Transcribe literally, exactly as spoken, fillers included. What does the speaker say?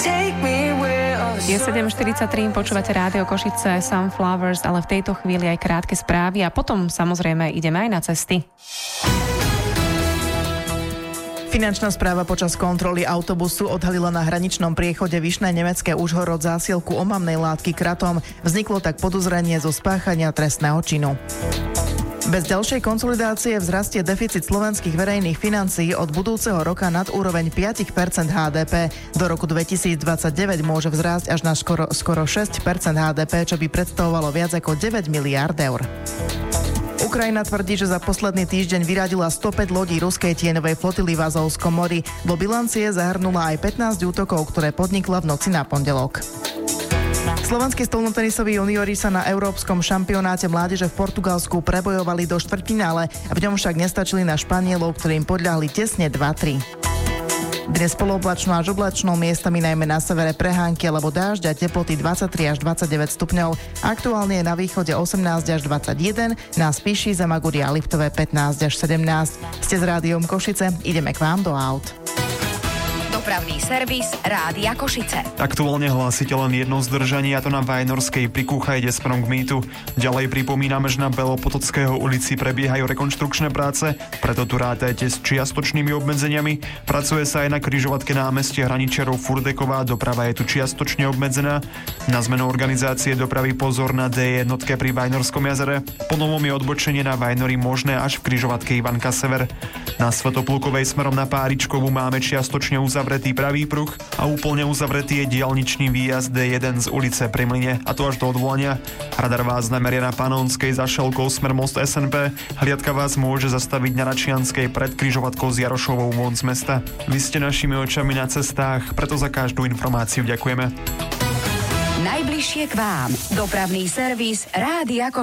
Je sedem štyridsaťtri, počúvate Rádio Košice, Sunflowers, ale v tejto chvíli aj krátke správy a potom samozrejme ideme aj na cesty. Finančná správa počas kontroly autobusu odhalila na hraničnom priechode Vyšné Nemecké Užhorod zásielku omamnej látky kratom. Vzniklo tak podozrenie zo spáchania trestného činu. Bez ďalšej konsolidácie vzrastie deficit slovenských verejných financií od budúceho roka nad úroveň päť percent há dé pé. Do roku dvetisícdvadsaťdeväť môže vzrásť až na skoro, skoro šesť percent há dé pé, čo by predstavovalo viac ako deväť miliárd eur. Ukrajina tvrdí, že za posledný týždeň vyradila stopäť lodí ruskej tieňovej flotily v Azovskom mori. Do bilancie zahrnula aj pätnásť útokov, ktoré podnikla v noci na pondelok. Slovenskí stolnotenisoví juniori sa na Európskom šampionáte mládeže v Portugalsku prebojovali do štvrťfinále, v ňom však nestačili na Španielov, ktorým podľahli tesne dva tri. Dnes polooblačno až oblačno, miestami najmä na severe prehánky alebo dážď a teploty dvadsaťtri až dvadsaťdeväť stupňov. Aktuálne je na východe osemnásť až dvadsaťjeden, na Spiši, Zamaguri a Liptove pätnásť až sedemnásť. Ste s Rádiom Košice, ideme k vám do aut. Dopravný servis Rádia Košice. Aktuálne hlásite len jedno zdržanie, a to na Vajnorskej pri Kúchajde smerom k mýtu. Ďalej pripomíname, že na Belopotockého ulici prebiehajú rekonštrukčné práce, preto tu rátajte s čiastočnými obmedzeniami. Pracuje sa aj na križovatke námestia Hraničiarov Furdeková, doprava je tu čiastočne obmedzená. Na zmenu organizácie dopravy pozor na dé jednotke pri Vajnorskom jazere. Po novom je odbočenie na Vajnory možné až v križovatke Ivanka Sever. Na Svätoplukovej smerom na Páričkovú máme čiastočne uzavretý pravý pruh a úplne uzavretý je diaľničný výjazd dé jeden z ulice Pri Mlyne, a to až do odvolania. Radar vás nameria na Panonskej za Šelkou smer most es en pé. Hliadka vás môže zastaviť na Račianskej pred križovatkou s Jarošovou von z mesta. Vy ste našimi očami na cestách, preto za každú informáciu ďakujeme. Najbližšie k vám. Dopravný servis Rádia Košice.